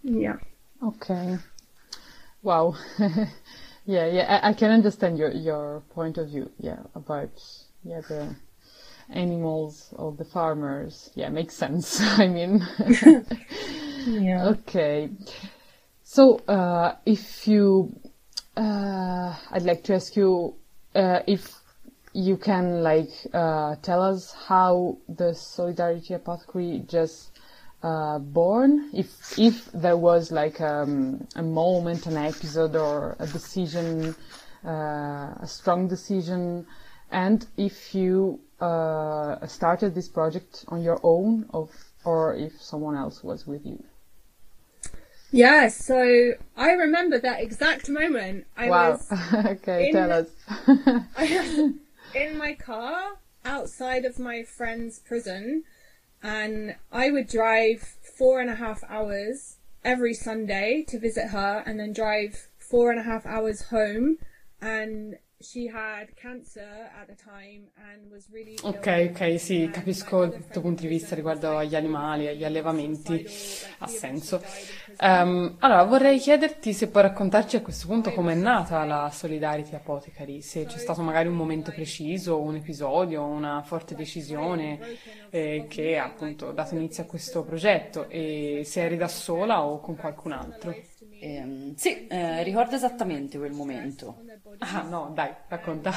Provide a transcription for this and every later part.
Yeah. Okay. Wow. Yeah. I can understand your point of view. Yeah, about the animals of the farmers. Yeah, makes sense. I mean, Yeah. okay. So, if you, I'd like to ask you if you can tell us how the Solidarity Apothecary just born, if there was a moment, an episode, or a decision, a strong decision, and if you started this project on your own, or if someone else was with you. Yeah, so I remember that exact moment. I was Okay, tell us. I was in my car outside of my friend's prison, and I would drive 4.5 hours every Sunday to visit her, and then drive 4.5 hours home. And she had cancer at the time and was really ill. Ok, sì, capisco il tuo punto di vista riguardo agli animali, agli allevamenti, ha senso. Allora, vorrei chiederti se puoi raccontarci a questo punto com'è nata la Solidarity Apothecary, se c'è stato magari un momento preciso, un episodio, una forte decisione che ha appunto dato inizio a questo progetto, e se eri da sola o con qualcun altro. Sì, ricordo esattamente quel momento. Ah, no, dai, racconta.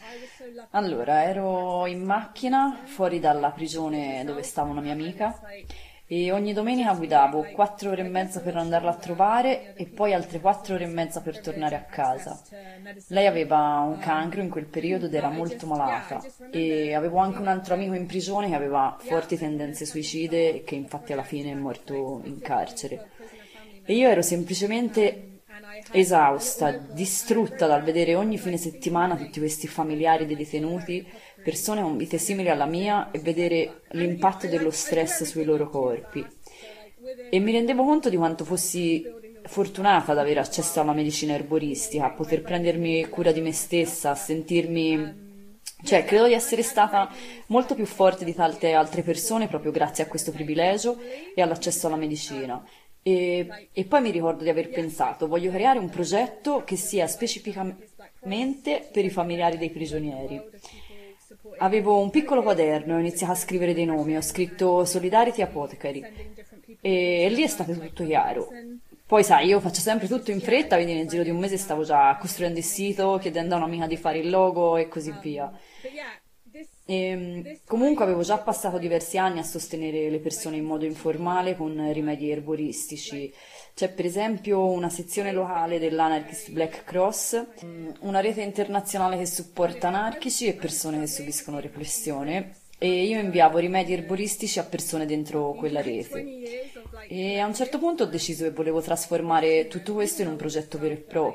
Allora, ero in macchina fuori dalla prigione dove stava una mia amica e ogni domenica guidavo 4 ore e mezza per andarla a trovare e poi altre 4 ore e mezza per tornare a casa. Lei aveva un cancro in quel periodo ed era molto malata, e avevo anche un altro amico in prigione che aveva forti tendenze suicide e che infatti alla fine è morto in carcere. E io ero semplicemente esausta, distrutta dal vedere ogni fine settimana tutti questi familiari dei detenuti, persone con vite simili alla mia, e vedere l'impatto dello stress sui loro corpi. E mi rendevo conto di quanto fossi fortunata ad avere accesso alla medicina erboristica, a poter prendermi cura di me stessa, a sentirmi... Cioè, credo di essere stata molto più forte di tante altre persone proprio grazie a questo privilegio e all'accesso alla medicina. E poi mi ricordo di aver pensato, voglio creare un progetto che sia specificamente per i familiari dei prigionieri. Avevo un piccolo quaderno e ho iniziato a scrivere dei nomi, ho scritto Solidarity Apothecary e lì è stato tutto chiaro. Poi sai, io faccio sempre tutto in fretta, quindi nel giro di un mese stavo già costruendo il sito, chiedendo a un'amica di fare il logo e così via. E comunque avevo già passato diversi anni a sostenere le persone in modo informale con rimedi erboristici. C'è per esempio una sezione locale dell'Anarchist Black Cross, una rete internazionale che supporta anarchici e persone che subiscono repressione, e io inviavo rimedi erboristici a persone dentro quella rete. E a un certo punto ho deciso che volevo trasformare tutto questo in un progetto vero e